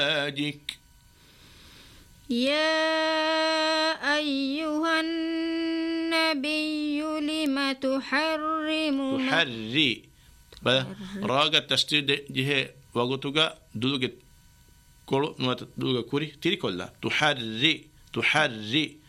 أزواجك يا أيها النبي لم تحرم تحري راجع تشتيد جه وقتك دلوقتي كل ما تدلوقتي كوري تيري كلها تحري